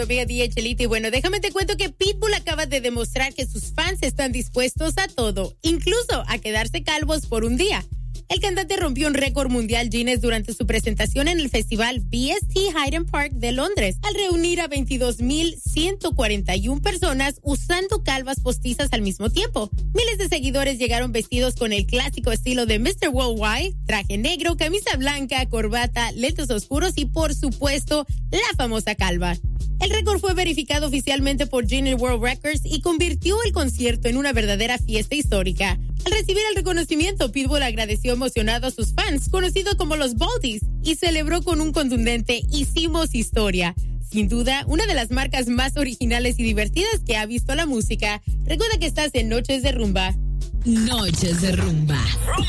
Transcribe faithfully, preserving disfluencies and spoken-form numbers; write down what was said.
Amiga D H Elite, y bueno, déjame te cuento que Pitbull acaba de demostrar que sus fans están dispuestos a todo, incluso a quedarse calvos por un día. El cantante rompió un récord mundial Guinness durante su presentación en el festival B S T Hyde Park de Londres, al reunir a veintidós mil ciento cuarenta y una personas usando calvas postizas al mismo tiempo. Miles de seguidores llegaron vestidos con el clásico estilo de mister Worldwide, traje negro, camisa blanca, corbata, lentes oscuros y, por supuesto, la famosa calva. El récord fue verificado oficialmente por Guinness World Records y convirtió el concierto en una verdadera fiesta histórica. Al recibir el reconocimiento, Pitbull agradeció emocionado a sus fans, conocidos como los Baldies, y celebró con un contundente "Hicimos historia". Sin duda, una de las marcas más originales y divertidas que ha visto la música. Recuerda que estás en Noches de Rumba. Noches de Rumba.